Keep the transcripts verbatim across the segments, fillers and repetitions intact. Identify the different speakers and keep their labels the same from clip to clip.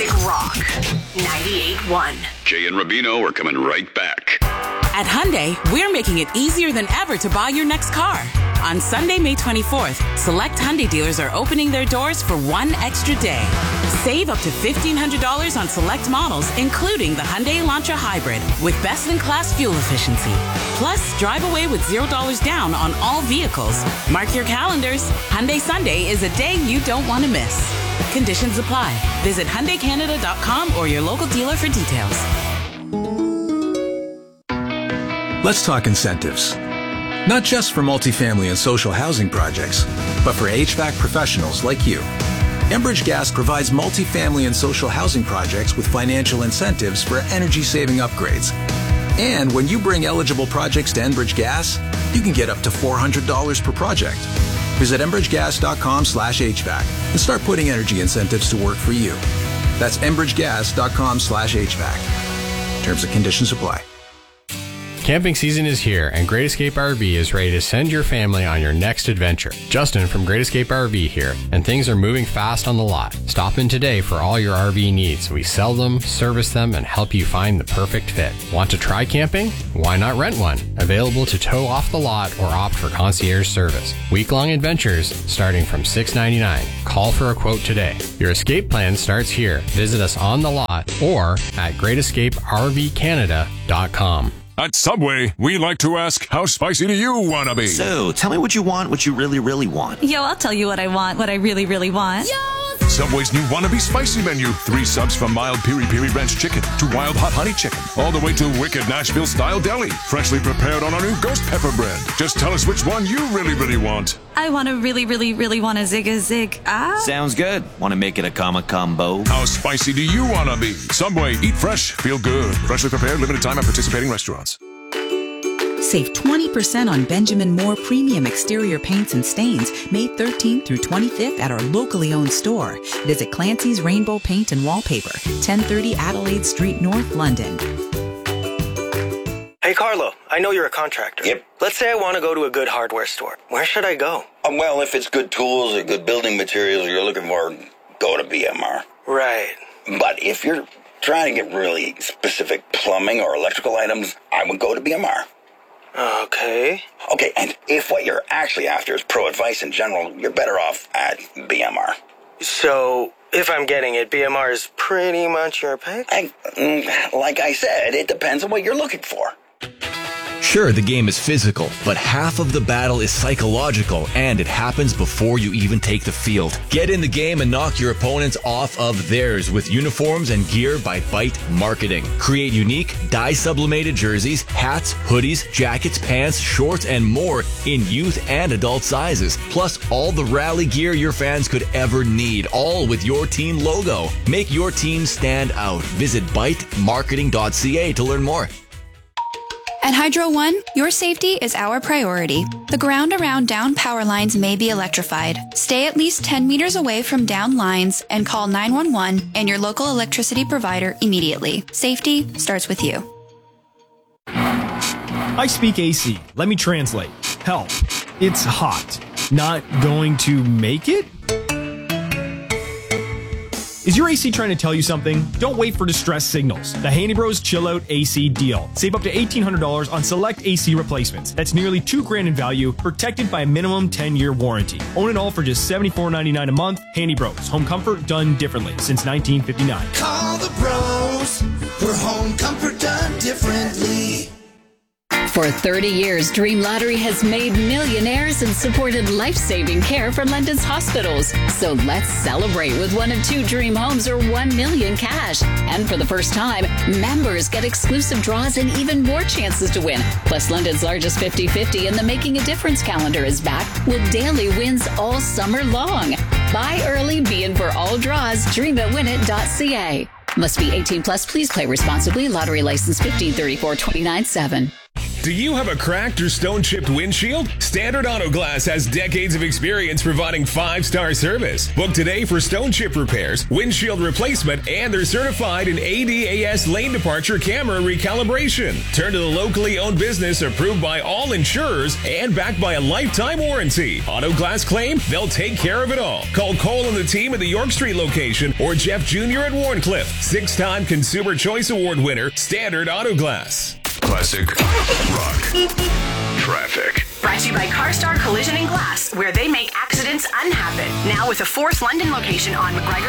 Speaker 1: Music Rock. ninety-eight point one.
Speaker 2: Jay and Rubino are coming right back.
Speaker 3: At Hyundai, we're making it easier than ever to buy your next car. On Sunday, May twenty-fourth, select Hyundai dealers are opening their doors for one extra day. Save up to fifteen hundred dollars on select models, including the Hyundai Elantra Hybrid, with best-in-class fuel efficiency. Plus, drive away with zero dollars down on all vehicles. Mark your calendars. Hyundai Sunday is a day you don't want to miss. Conditions apply. Visit Hyundai Canada dot com or your local dealer for details.
Speaker 4: Let's talk incentives. Not just for multifamily and social housing projects, but for H V A C professionals like you. Enbridge Gas provides multifamily and social housing projects with financial incentives for energy-saving upgrades. And when you bring eligible projects to Enbridge Gas, you can get up to four hundred dollars per project. Visit enbridge gas dot com slash H V A C and start putting energy incentives to work for you. That's enbridge gas dot com slash H V A C. Terms and conditions apply.
Speaker 5: Camping season is here, and Great Escape R V is ready to send your family on your next adventure. Justin from Great Escape R V here, and things are moving fast on the lot. Stop in today for all your R V needs. We sell them, service them, and help you find the perfect fit. Want to try camping? Why not rent one? Available to tow off the lot or opt for concierge service. Week-long adventures starting from six dollars and ninety-nine cents. Call for a quote today. Your escape plan starts here. Visit us on the lot or at great escape r v canada dot com.
Speaker 6: At Subway, we like to ask, how spicy do you want to be?
Speaker 7: So, tell me what you want, what you really, really want.
Speaker 8: Yo, I'll tell you what I want, what I really, really want. Yo!
Speaker 6: Subway's new Wannabe Spicy menu. Three subs from mild piri piri ranch chicken to wild hot honey chicken, all the way to wicked Nashville-style deli, freshly prepared on our new ghost pepper bread. Just tell us which one you really, really want.
Speaker 8: I want to really, really, really want a zig-a-zig. Ah.
Speaker 7: Sounds good. Want to make it a comma combo?
Speaker 6: How spicy do you want to be? Subway, eat fresh, feel good. Freshly prepared, limited time at participating restaurants.
Speaker 9: Save twenty percent on Benjamin Moore premium exterior paints and stains May thirteenth through twenty-fifth at our locally owned store. Visit Clancy's Rainbow Paint and Wallpaper, ten thirty Adelaide Street North, London.
Speaker 10: Hey, Carlo, I know you're a contractor.
Speaker 11: Yep.
Speaker 10: Let's say I want to go to a good hardware store. Where should I go?
Speaker 11: Um, well, if it's good tools or good building materials you're looking for, go to B M R.
Speaker 10: Right.
Speaker 11: But if you're trying to get really specific plumbing or electrical items, I would go to B M R.
Speaker 10: Okay.
Speaker 11: Okay, and if what you're actually after is pro advice in general, you're better off at B M R.
Speaker 10: So, if I'm getting it, B M R is pretty much your pick?
Speaker 11: I, like I said, it depends on what you're looking for.
Speaker 12: Sure, the game is physical, but half of the battle is psychological, and it happens before you even take the field. Get in the game and knock your opponents off of theirs with uniforms and gear by Byte Marketing. Create unique, dye-sublimated jerseys, hats, hoodies, jackets, pants, shorts, and more in youth and adult sizes. Plus, all the rally gear your fans could ever need, all with your team logo. Make your team stand out. Visit byte marketing dot c a to learn more.
Speaker 13: At Hydro One, your safety is our priority. The ground around down power lines may be electrified. Stay at least ten meters away from down lines and call nine one one and your local electricity provider immediately. Safety starts with you.
Speaker 14: I speak A C. Let me translate. Help. It's hot. Not going to make it? Is your A C trying to tell you something? Don't wait for distress signals. The Handy Bros Chill Out A C deal. Save up to eighteen hundred dollars on select A C replacements. That's nearly two grand in value, protected by a minimum ten-year warranty. Own it all for just seventy-four ninety-nine a month. Handy Bros. Home comfort done differently since nineteen fifty-nine.
Speaker 15: Call the bros for home comfort done differently.
Speaker 16: For thirty years, Dream Lottery has made millionaires and supported life-saving care for London's hospitals. So let's celebrate with one of two dream homes or one million cash. And for the first time, members get exclusive draws and even more chances to win. Plus, London's largest fifty fifty and the Making a Difference calendar is back with daily wins all summer long. Buy early, be in for all draws. dream it win it dot c a. Must be eighteen plus. Please play responsibly. Lottery license fifteen thirty-four twenty-nine seven.
Speaker 17: Do you have a cracked or stone-chipped windshield? Standard Auto Glass has decades of experience providing five-star service. Book today for stone chip repairs, windshield replacement, and they're certified in A D A S lane departure camera recalibration. Turn to the locally owned business approved by all insurers and backed by a lifetime warranty. Auto Glass claim, they'll take care of it all. Call Cole and the team at the York Street location or Jeff Junior at Warncliffe. Six-time Consumer Choice Award winner, Standard Auto Glass.
Speaker 2: Classic rock traffic.
Speaker 1: Brought to you by CarStar Collision and Glass, where they make accidents unhappen. Now with a fourth London location on McGregor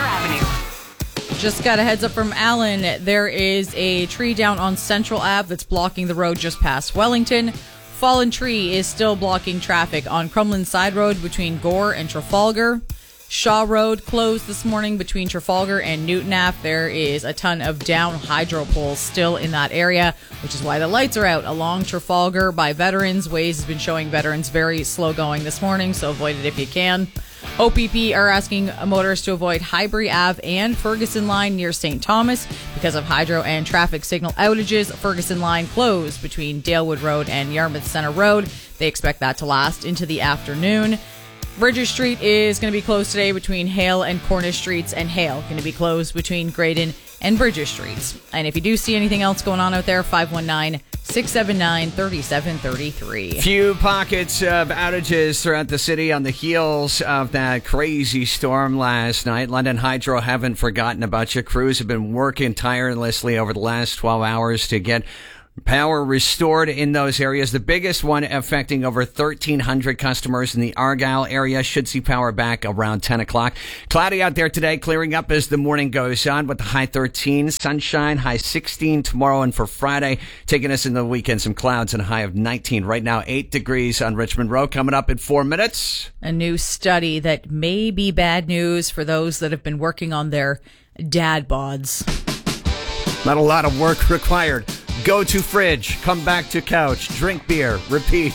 Speaker 1: Avenue.
Speaker 18: Just got a heads up from Alan. There is a tree down on Central Ave that's blocking the road just past Wellington. Fallen tree is still blocking traffic on Crumlin Side Road between Gore and Trafalgar. Shaw Road closed this morning between Trafalgar and Newton Ave. There is a ton of down hydro poles still in that area, which is why the lights are out along Trafalgar by Veterans. Waze has been showing Veterans very slow going this morning, so avoid it if you can. O P P are asking motorists to avoid Highbury Ave and Ferguson Line near Saint Thomas because of hydro and traffic signal outages. Ferguson Line closed between Dalewood Road and Yarmouth Centre Road. They expect that to last into the afternoon. Bridges Street is going to be closed today between Hale and Cornish Streets, and Hale going to be closed between Graydon and Bridges Streets. And if you do see anything else going on out there, five one nine, six seven nine, three seven three three.
Speaker 19: Few pockets of outages throughout the city on the heels of that crazy storm last night. London Hydro haven't forgotten about you. Crews have been working tirelessly over the last twelve hours to get power restored in those areas. The biggest one affecting over thirteen hundred customers in the Argyle area should see power back around ten o'clock. Cloudy out there today, clearing up as the morning goes on with the high thirteen. Sunshine, high sixteen tomorrow, and for Friday, taking us in the weekend, some clouds and a high of nineteen. Right now, eight degrees on Richmond Road. Coming up in four minutes.
Speaker 18: A new study that may be bad news for those that have been working on their dad bods.
Speaker 19: Not a lot of work required. Go to fridge, come back to couch, drink beer, repeat.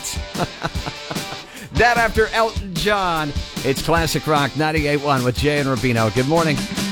Speaker 19: That after Elton John. It's Classic Rock ninety-eight point one with Jay and Rubino. Good morning.